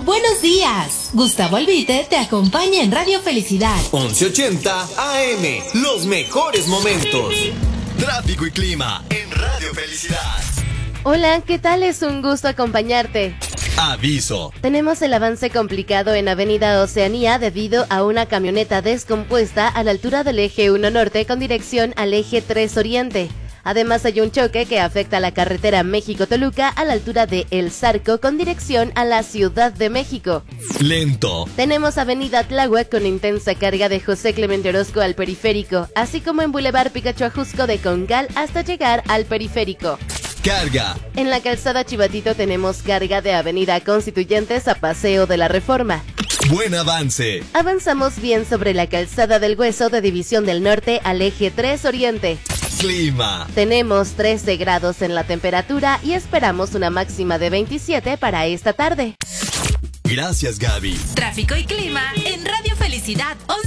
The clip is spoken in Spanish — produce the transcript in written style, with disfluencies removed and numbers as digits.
Buenos días. Gustavo Albite te acompaña en Radio Felicidad. 1180 AM. Los mejores momentos. Tráfico y clima en Radio Felicidad. Hola, ¿qué tal? Es un gusto acompañarte. Aviso. Tenemos el avance complicado en Avenida Oceanía debido a una camioneta descompuesta a la altura del eje 1 Norte con dirección al eje 3 Oriente. Además hay un choque que afecta a la carretera México-Toluca a la altura de El Zarco con dirección a la Ciudad de México. Lento. Tenemos Avenida Tláhuac con intensa carga de José Clemente Orozco al periférico, así como en Boulevard Picacho Ajusco de Congal hasta llegar al periférico. Carga. En la calzada Chivatito tenemos carga de Avenida Constituyentes a Paseo de la Reforma. Buen avance. Avanzamos bien sobre la calzada del Hueso de División del Norte al eje 3 Oriente. Clima. Tenemos 13 grados en la temperatura y esperamos una máxima de 27 para esta tarde. Gracias, Gaby. Tráfico y clima en Radio Felicidad 11.